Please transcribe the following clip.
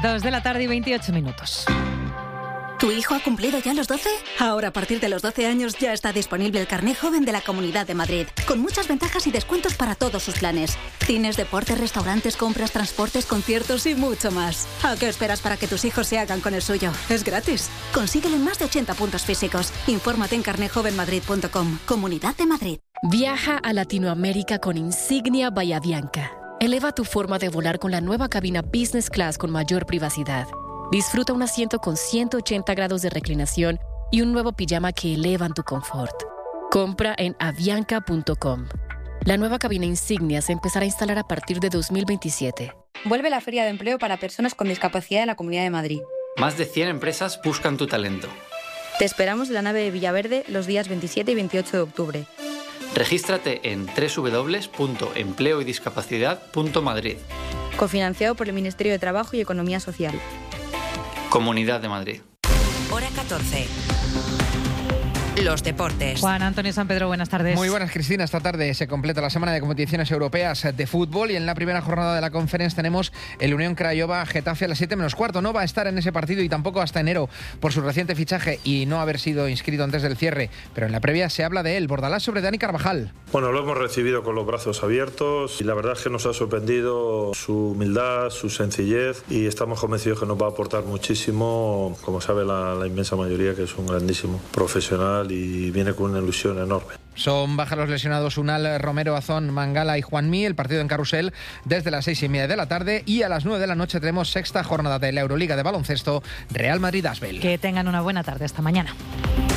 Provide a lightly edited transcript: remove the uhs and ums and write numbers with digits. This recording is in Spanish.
2:28 p.m. ¿Tu hijo ha cumplido ya los 12? Ahora, a partir de los 12 años, ya está disponible el carné joven de la Comunidad de Madrid, con muchas ventajas y descuentos para todos sus planes. Cines, deportes, restaurantes, compras, transportes, conciertos y mucho más. ¿A qué esperas para que tus hijos se hagan con el suyo? Es gratis. Consíguelo en más de 80 puntos físicos. Infórmate en carnejovenmadrid.com. Comunidad de Madrid. Viaja a Latinoamérica con Insignia Bahía Bianca. Eleva tu forma de volar con la nueva cabina Business Class con mayor privacidad. Disfruta un asiento con 180 grados de reclinación y un nuevo pijama que elevan tu confort. Compra en avianca.com. La nueva cabina Insignia se empezará a instalar a partir de 2027. Vuelve la Feria de Empleo para Personas con Discapacidad en la Comunidad de Madrid. Más de 100 empresas buscan tu talento. Te esperamos en la nave de Villaverde los días 27 y 28 de octubre. Regístrate en www.empleoydiscapacidad.madrid. Cofinanciado por el Ministerio de Trabajo y Economía Social. Comunidad de Madrid. Hora 14. Los deportes. Juan Antonio San Pedro, buenas tardes. Muy buenas, Cristina. Esta tarde se completa la semana de competiciones europeas de fútbol y en la primera jornada de la Conference tenemos el Unión Craiova-Getafe a las 7:15. No va a estar en ese partido y tampoco hasta enero por su reciente fichaje y no haber sido inscrito antes del cierre, pero en la previa se habla de él. Bordalás sobre Dani Carvajal. Bueno, lo hemos recibido con los brazos abiertos y la verdad es que nos ha sorprendido su humildad, su sencillez y estamos convencidos que nos va a aportar muchísimo, como sabe la inmensa mayoría, que es un grandísimo profesional y viene con una ilusión enorme. Son bajas los lesionados Unal, Romero, Azón, Mangala y Juanmi. El partido en Carrusel desde las 6:30 de la tarde y a las 9 de la noche tenemos sexta jornada de la Euroliga de baloncesto, Real Madrid-Asbel. Que tengan una buena tarde. Hasta mañana.